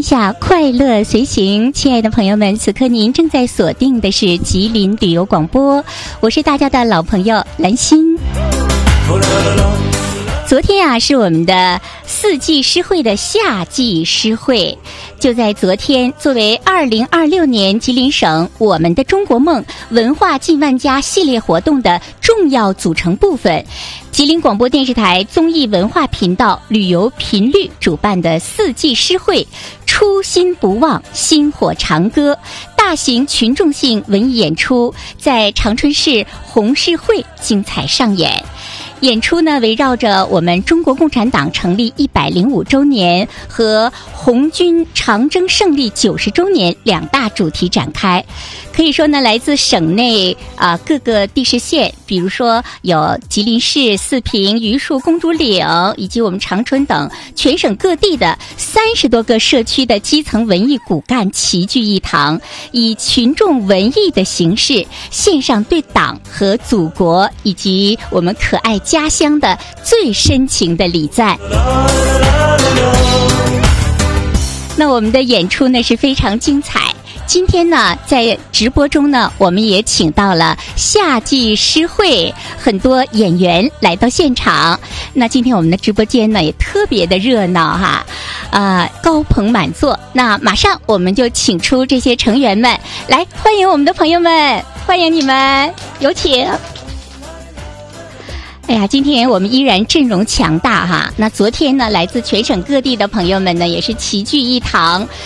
下，快乐随行。亲爱的朋友们，此刻您正在锁定的是吉林旅游广播，我是大家的老朋友兰心。昨天啊，是我们的四季诗会的夏季诗会。就在昨天，作为2026年吉林省我们的中国梦文化进万家系列活动的重要组成部分，吉林广播电视台综艺文化频道旅游频率主办的四季诗会初心不忘，薪火长歌大型群众性文艺演出在长春市红事会精彩上演。演出呢，围绕着我们中国共产党成立105周年和红军长征胜利90周年两大主题展开。可以说呢，来自省内各个地市县，比如说有吉林市、四平、榆树、公主岭以及我们长春等全省各地的30多个社区的基层文艺骨干齐聚一堂，以群众文艺的形式献上对党和祖国以及我们可爱家乡的最深情的礼赞。那我们的演出呢是非常精彩。今天呢，在直播中呢，我们也请到了夏季诗会很多演员来到现场。那今天我们的直播间呢也特别的热闹哈，高朋满座。那马上我们就请出这些成员们来欢迎我们的朋友们，欢迎你们，有请。哎呀，今天我们依然阵容强大哈。那昨天呢，来自全省各地的朋友们呢，也是齐聚一堂。